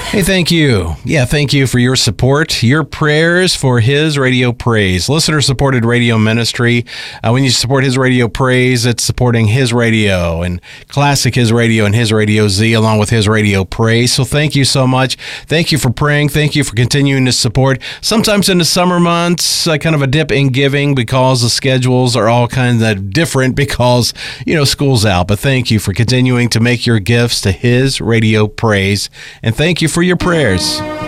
Hey, thank you. Yeah, thank you for your support, your prayers for His Radio Praise, listener-supported radio ministry. When you support His Radio Praise, it's supporting His Radio and Classic His Radio and His Radio Z along with His Radio Praise. So thank you so much. Thank you for praying. Thank you for continuing to support. Sometimes in the summer months, kind of a dip in giving because the schedules are all kind of different because, school's out. But thank you for continuing to make your gifts to His Radio Praise. And thank you for your prayers.